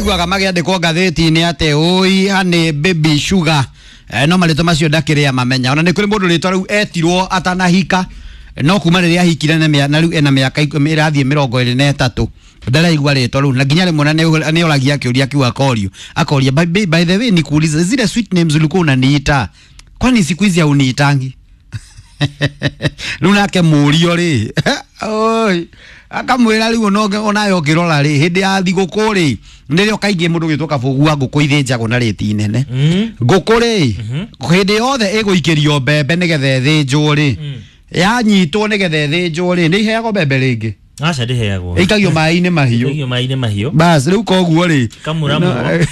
waigua kama giandikwo ngatheti-ini ate oi hani baby sugar no marito macio ndakiria mamenya ona ni kuri mundu ritwa riu etirwo atanahika no kuma riria ahikire na riu ena miaka irathie 23 ndaraigua ritwa riu na nginya rimwe ni oragia kiuria kiu akoria by the way nikuuliza zile sweet names ulikuwa unaniita kwani siku hizi hauniitangi nunake murio ri oi akamwira riu onayo kirora ri hindi ya thiguku ri nirio kaingi mundu gitwoka bugua nguku ithinjagwo na riti nene nguku ri hindi yothe iguikirio mbembe nigethe thinjwo ri yanyitwo nigethe thinjwo ri ni heagwo mbembe ringi acha ndiheagwo ikagio mai-ini mahiu bas riu koguo ri kamuramu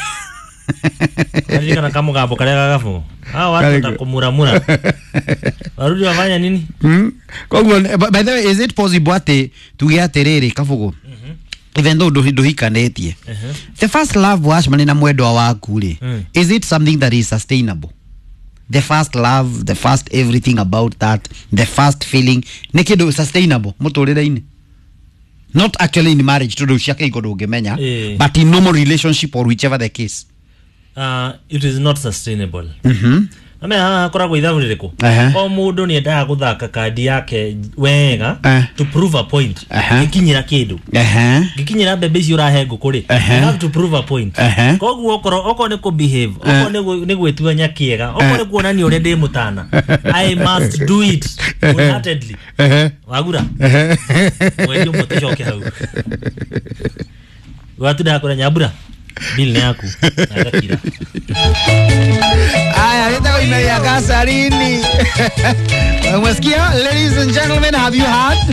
Kali kana kamugambo kale gagafu. Watu watakumura. Warudi wafanya nini? Koguo by the way is it possible ate tuge atiriri kafugo? Even though nduhikanetie. The first love was manina mwendwa waku ri. Is it something that is sustainable? The first love, the first everything about that, the first feeling, ni kindu sustainable muturire-ini. Not actually in marriage to do shake ikodo ngemenya, but in normal relationship or whichever the case. It is not sustainable. Ame koragwo ithabu ririku. O mundu ni endaga guthaka kandi yake wega to prove a point. Gikinyira kindu. Gikinyira mbembe ici urahe ngukuri. Have to prove a point. Koguo oko ni ku behave, oko ni gwetua nyakiega, oko ni kuonania uri ndi mutana. I must do it wholeheartedly. Wagura. Wewe mutishoke hau. Watu da kora nyabura. Bill yaku nakakira aya leta ina ya kasarini umesikia ladies and gentlemen have you heard